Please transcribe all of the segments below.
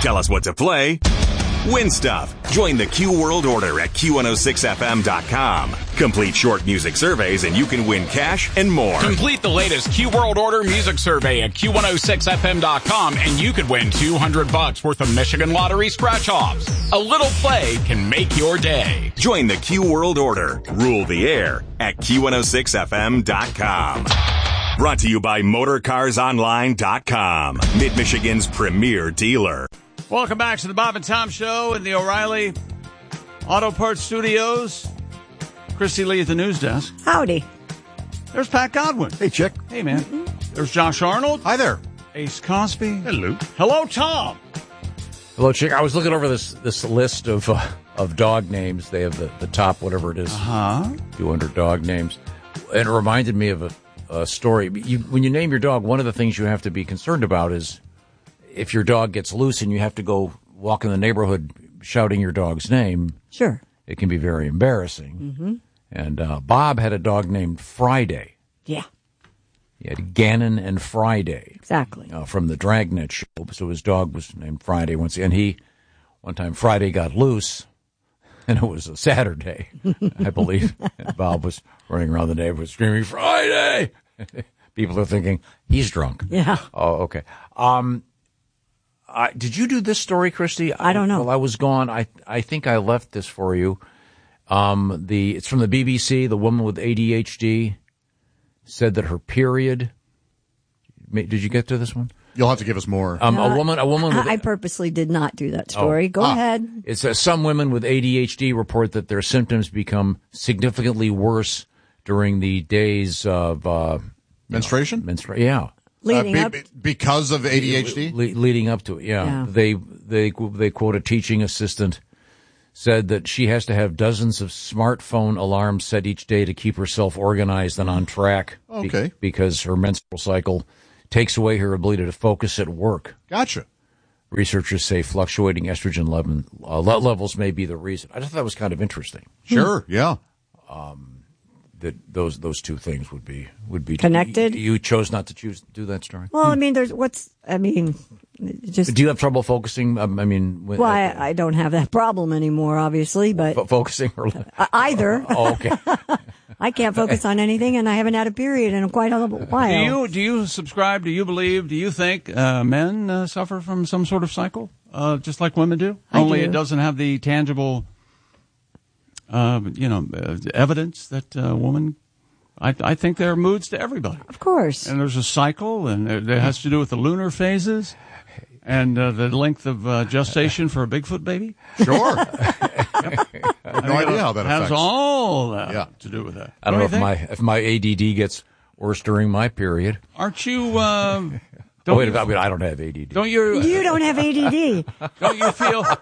Tell us what to play. Win stuff. Join the Q World Order at Q106FM.com. Complete short music surveys and you can win cash and more. Complete the latest Q World Order music survey at Q106FM.com and you could win $200 worth of Michigan Lottery scratch-offs. A little play can make your day. Join the Q World Order. Rule the air at Q106FM.com. Brought to you by MotorCarsOnline.com. Mid-Michigan's premier dealer. Welcome back to the Bob and Tom Show in the O'Reilly Auto Parts Studios. Christy Lee at the news desk. Howdy. There's Pat Godwin. Hey, Chick. Hey, man. Mm-hmm. There's Josh Arnold. Hi there. Ace Cosby. Hello. Hello, Tom. Hello, Chick. I was looking over this list of dog names. They have the top, whatever it is, 200 dog names. And it reminded me of a story. When you name your dog, one of the things you have to be concerned about is if your dog gets loose and you have to go walk in the neighborhood shouting your dog's name. Sure. It can be very embarrassing. Mm-hmm. And Bob had a dog named Friday. Yeah. He had Gannon and Friday. Exactly. From the Dragnet show. So his dog was named Friday once. And one time Friday got loose, and it was a Saturday, I believe. And Bob was running around the neighborhood screaming, Friday! People are thinking, he's drunk. Yeah. Oh, okay. Did you do this story, Christy? I don't know. While I was gone, I think I left this for you. It's from the BBC. The woman with ADHD said that her period. Did you get to this one? You'll have to give us more. A woman. With, I purposely did not do that story. Go ahead. It says some women with ADHD report that their symptoms become significantly worse during the days of menstruation. Yeah. Leading up because of ADHD? Leading up to it, yeah. They quote a teaching assistant said that she has to have dozens of smartphone alarms set each day to keep herself organized and on track. Okay. Because her menstrual cycle takes away her ability to focus at work. Gotcha. Researchers say fluctuating estrogen levels may be the reason. I just thought that was kind of interesting. Sure, yeah. That those two things would be connected. You chose not to do that story. Well, I mean, do you have trouble focusing? I don't have that problem anymore, obviously, but focusing or either. Oh, okay. I can't focus on anything, and I haven't had a period in quite a while. Do you subscribe? Do you believe? Do you think men suffer from some sort of cycle, just like women do? Only it doesn't have the tangible. Evidence that woman. I think there are moods to everybody. Of course. And there's a cycle, and it has to do with the lunar phases and the length of gestation for a Bigfoot baby. Sure. I have no idea how that affects. Has all that to do with that. I don't know if my ADD gets worse during my period. Aren't you? I don't have ADD. You don't have ADD. Don't you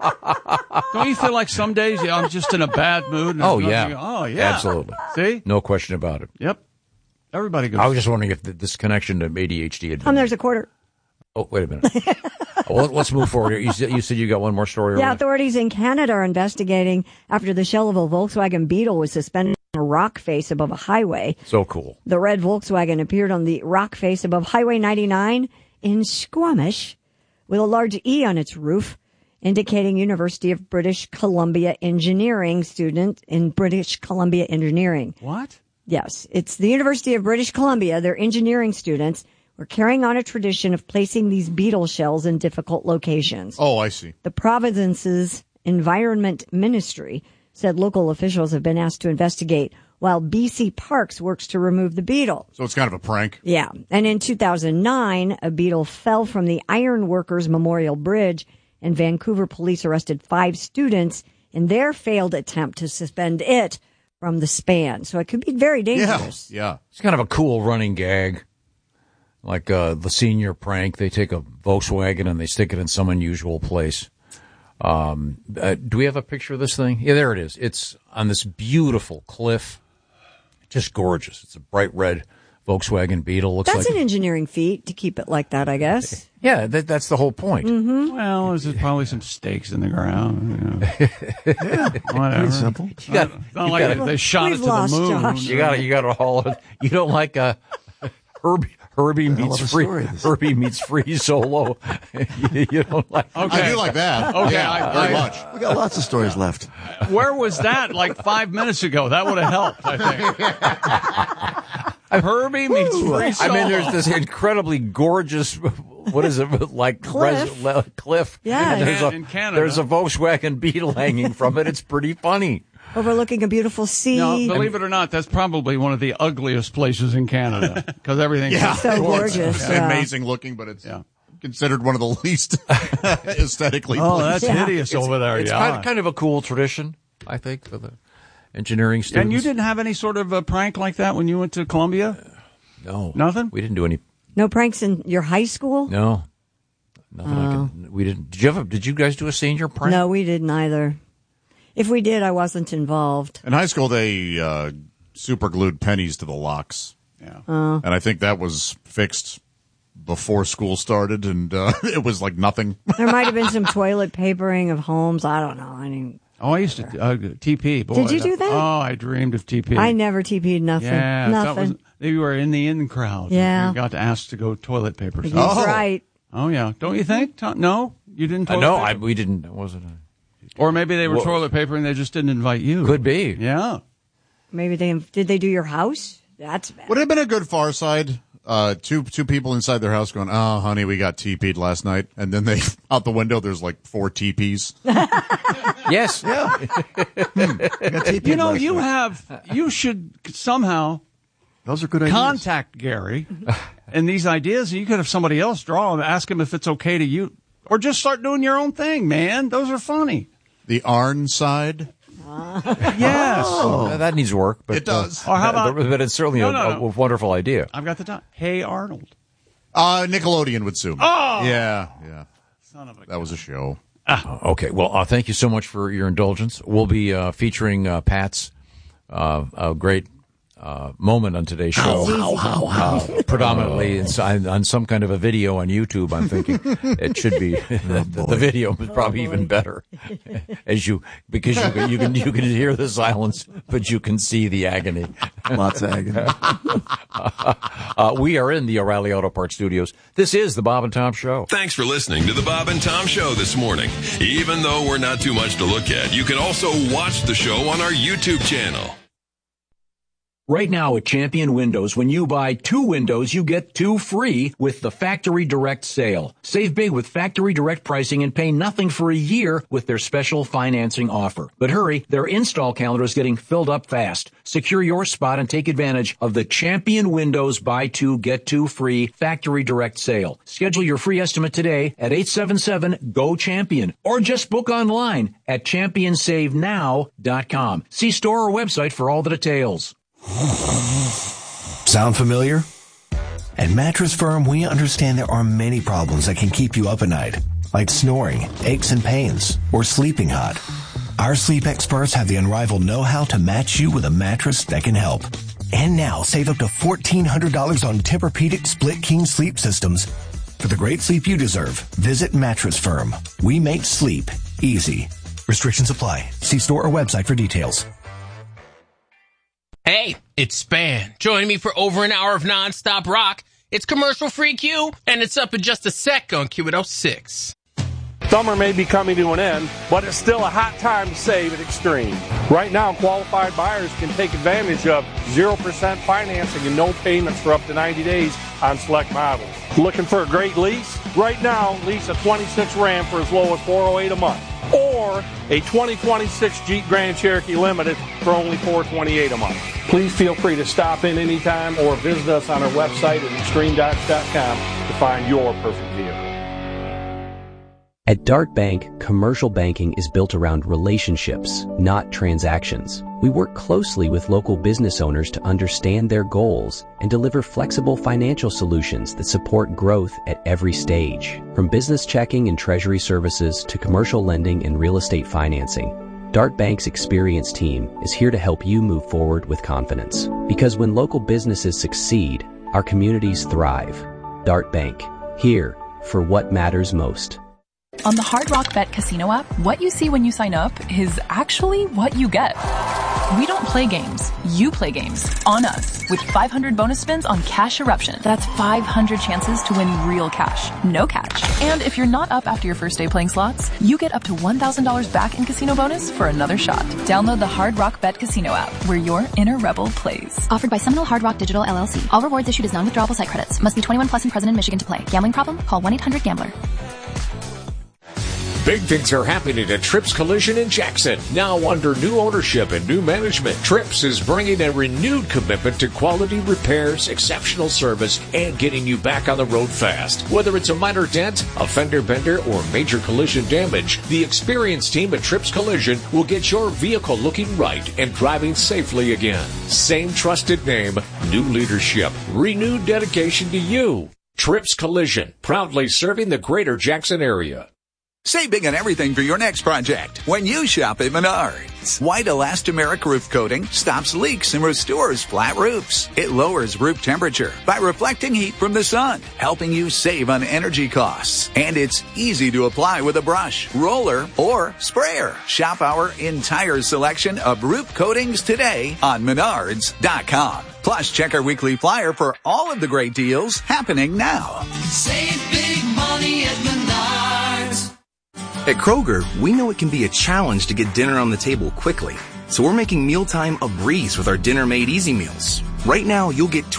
feel like some days I'm just in a bad mood? Oh yeah, absolutely. See, no question about it. Yep, everybody goes. I was just wondering if this connection to ADHD had been... There's a quarter. Oh, wait a minute. Well, let's move forward here. You said you got one more story. Yeah, authorities in Canada are investigating after the shell of a Volkswagen Beetle was suspended on a rock face above a highway. So cool. The red Volkswagen appeared on the rock face above Highway 99 in Squamish with a large E on its roof, indicating University of British Columbia Engineering student in British Columbia Engineering. What? Yes, it's the University of British Columbia. Their engineering students were carrying on a tradition of placing these beetle shells in difficult locations. Oh, I see. The province's Environment Ministry said local officials have been asked to investigate while BC Parks works to remove the beetle. So it's kind of a prank? Yeah. And in 2009, a beetle fell from the Ironworkers Memorial Bridge, and Vancouver police arrested 5 students in their failed attempt to suspend it from the span. So it could be very dangerous. Yeah. It's kind of a cool running gag. Like the senior prank. They take a Volkswagen and they stick it in some unusual place. Do we have a picture of this thing? Yeah, there it is. It's on this beautiful cliff. Just gorgeous. It's a bright red Volkswagen Beetle. That's an engineering feat to keep it like that, I guess. Yeah, that's the whole point. Mm-hmm. Well, there's probably some stakes in the ground. Yeah, whatever. Simple. They shot it to the moon. Josh. You got to haul it. You don't like Herbie meets free solo. you don't like? Okay. I do like that. Okay, yeah, very much. We got lots of stories left. Where was that like 5 minutes ago? That would have helped, I think. Herbie meets free solo. I mean, there's this incredibly gorgeous, what is it, like cliff. Yeah. In Canada. There's a Volkswagen Beetle hanging from it. It's pretty funny. Overlooking a beautiful sea. No, believe it or not, that's probably one of the ugliest places in Canada because everything's so gorgeous. It's amazing looking, but it's considered one of the least aesthetically. Oh, that's hideous over there. It's kind of a cool tradition, I think, for the engineering students. And you didn't have any sort of a prank like that when you went to Columbia? No. Nothing? We didn't do any. No pranks in your high school? No. Nothing. We didn't. Did you guys do a senior prank? No, we didn't either. If we did, I wasn't involved. In high school, they super glued pennies to the locks. Yeah. And I think that was fixed before school started, and it was like nothing. There might have been some toilet papering of homes. I don't know. I used to TP. Boy, Did you do that? Oh, I dreamed of TP. I never TP'd nothing. Yeah, nothing. You were in the in crowd. Yeah. You got asked to go toilet paper. He's right. Oh, yeah. Don't you think? No? You didn't toilet No, paper? we didn't. It wasn't. Or maybe they were toilet paper and they just didn't invite you. Could be. Yeah. Maybe did they do your house? That's bad. Would it have been a good Far Side? Two people inside their house going, "Oh, honey, we got TP'd last night," and then they out the window. There's like 4 TPs. Yes. Yeah. You should somehow Those are good ideas. contact Gary and these ideas. You could have somebody else draw them, ask him if it's okay to you, or just start doing your own thing, man. Those are funny. The Arn side. Yes. That needs work. But, It does. Or how about? But it's certainly a wonderful idea. I've got the time. Hey, Arnold. Nickelodeon would sue me. Oh! Yeah. Son of a That was a show. Okay. Well, thank you so much for your indulgence. We'll be featuring Pat's great moment on today's show. Predominantly on some kind of a video on YouTube. I'm thinking it should be the video is probably even better, because you can hear the silence, but you can see the agony. Lots of agony. We are in the O'Reilly Auto Parts Studios. This is the Bob and Tom Show. Thanks for listening to the Bob and Tom Show this morning. Even though we're not too much to look at, you can also watch the show on our YouTube channel. Right now at Champion Windows, when you buy 2 windows, you get 2 free with the Factory Direct sale. Save big with Factory Direct pricing and pay nothing for a year with their special financing offer. But hurry, their install calendar is getting filled up fast. Secure your spot and take advantage of the Champion Windows buy 2, get 2 free Factory Direct sale. Schedule your free estimate today at 877-GO-CHAMPION or just book online at championsavenow.com. See store or website for all the details. Sound familiar? At Mattress Firm, we understand there are many problems that can keep you up at night, like snoring, aches and pains, or sleeping hot. Our sleep experts have the unrivaled know-how to match you with a mattress that can help. And now, save up to $1,400 on Tempur-Pedic Split King sleep systems. For the great sleep you deserve, visit Mattress Firm. We make sleep easy. Restrictions apply. See store or website for details. Hey, it's Span. Join me for over an hour of nonstop rock. It's commercial-free Q, and it's up in just a sec on Q106. Summer may be coming to an end, but it's still a hot time to save at Extreme. Right now, qualified buyers can take advantage of 0% financing and no payments for up to 90 days on select models. Looking for a great lease? Right now, lease a 26 Ram for as low as $408 a month. Or a 2026 Jeep Grand Cherokee Limited for only $428 a month. Please feel free to stop in anytime or visit us on our website at extremedodge.com to find your perfect vehicle. At Dart Bank, commercial banking is built around relationships, not transactions. We work closely with local business owners to understand their goals and deliver flexible financial solutions that support growth at every stage. From business checking and treasury services to commercial lending and real estate financing, Dart Bank's experienced team is here to help you move forward with confidence. Because when local businesses succeed, our communities thrive. Dart Bank, here for what matters most. On the Hard Rock Bet Casino app, what you see when you sign up is actually what you get. We don't play games. You play games on us with 500 bonus spins on Cash Eruption. That's 500 chances to win real cash, no catch. And if you're not up after your first day playing slots, you get up to $1,000 back in casino bonus for another shot. Download the Hard Rock Bet Casino app, where your inner rebel plays. Offered by Seminole Hard Rock Digital LLC. All rewards issued as non-withdrawable site credits. Must be 21 plus and present in Michigan to play. Gambling problem? Call 1-800-GAMBLER. Big things are happening at Trips Collision in Jackson. Now under new ownership and new management, Trips is bringing a renewed commitment to quality repairs, exceptional service, and getting you back on the road fast. Whether it's a minor dent, a fender bender, or major collision damage, the experienced team at Trips Collision will get your vehicle looking right and driving safely again. Same trusted name, new leadership, renewed dedication to you. Trips Collision, proudly serving the greater Jackson area. Save big on everything for your next project when you shop at Menards. White elastomeric roof coating stops leaks and restores flat roofs. It lowers roof temperature by reflecting heat from the sun, helping you save on energy costs. And it's easy to apply with a brush, roller, or sprayer. Shop our entire selection of roof coatings today on Menards.com. Plus, check our weekly flyer for all of the great deals happening now. Save big money at Menards. At Kroger, we know it can be a challenge to get dinner on the table quickly. So we're making mealtime a breeze with our Dinner Made Easy meals. Right now, you'll get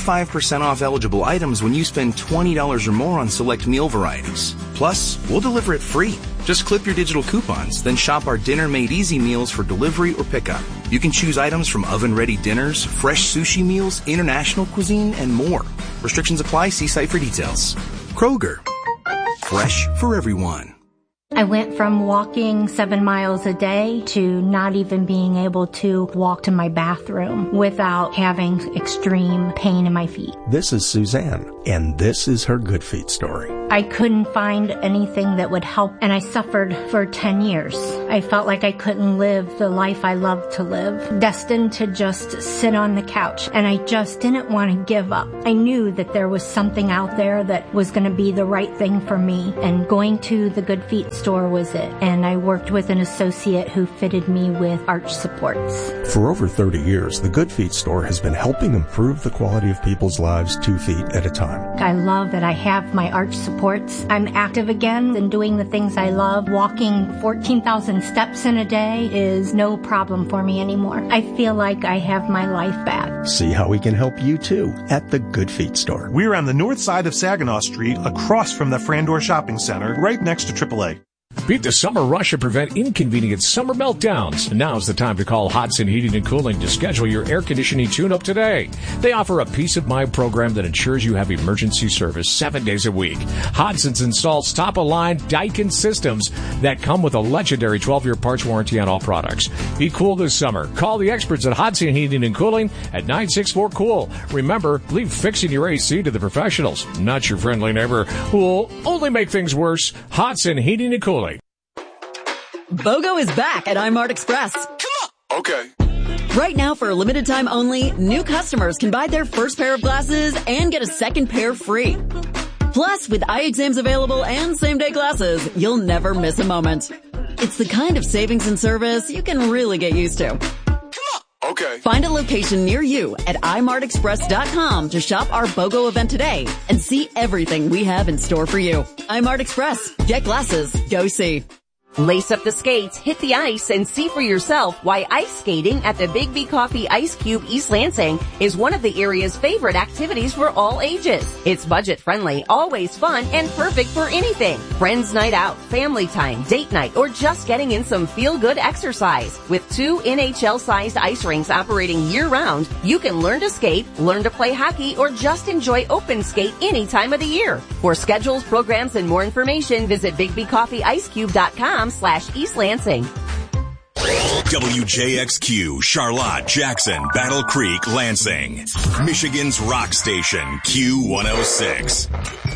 25% off eligible items when you spend $20 or more on select meal varieties. Plus, we'll deliver it free. Just clip your digital coupons, then shop our Dinner Made Easy meals for delivery or pickup. You can choose items from oven-ready dinners, fresh sushi meals, international cuisine, and more. Restrictions apply. See site for details. Kroger. Fresh for everyone. I went from walking 7 miles a day to not even being able to walk to my bathroom without having extreme pain in my feet. This is Suzanne, and this is her Good Feet story. I couldn't find anything that would help, and I suffered for 10 years. I felt like I couldn't live the life I loved to live, destined to just sit on the couch, and I just didn't want to give up. I knew that there was something out there that was going to be the right thing for me, and going to the Good Feet store was it. And I worked with an associate who fitted me with arch supports. For over 30 years, the Good Feet store has been helping improve the quality of people's lives 2 feet at a time. I love that I have my arch supports. I'm active again and doing the things I love. Walking 14,000 steps in a day is no problem for me anymore. I feel like I have my life back. See how we can help you too at the Good Feet store. We're on the north side of Saginaw Street, across from the Frandor Shopping Center, right next to AAA. Beat the summer rush and prevent inconvenient summer meltdowns. Now's the time to call Hodson Heating and Cooling to schedule your air conditioning tune-up today. They offer a peace of mind program that ensures you have emergency service 7 days a week. Hodson's installs top-of-line Daikin systems that come with a legendary 12-year parts warranty on all products. Be cool this summer. Call the experts at Hodson Heating and Cooling at 964-COOL. Remember, leave fixing your AC to the professionals, not your friendly neighbor who will only make things worse. Hodson Heating and Cooling. BOGO is back at iMart Express. Come on. Okay. Right now, for a limited time only, new customers can buy their first pair of glasses and get a second pair free. Plus, with eye exams available and same-day glasses, you'll never miss a moment. It's the kind of savings and service you can really get used to. Come on. Okay. Find a location near you at imartexpress.com to shop our BOGO event today and see everything we have in store for you. iMart Express. Get glasses. Go see. Lace up the skates, hit the ice, and see for yourself why ice skating at the Big B Coffee Ice Cube East Lansing is one of the area's favorite activities for all ages. It's budget-friendly, always fun, and perfect for anything. Friends night out, family time, date night, or just getting in some feel-good exercise. With 2 NHL-sized ice rinks operating year-round, you can learn to skate, learn to play hockey, or just enjoy open skate any time of the year. For schedules, programs, and more information, visit BigBCoffeeIceCube.com/East Lansing. WJXQ, Charlotte, Jackson, Battle Creek, Lansing. Michigan's rock station, Q106.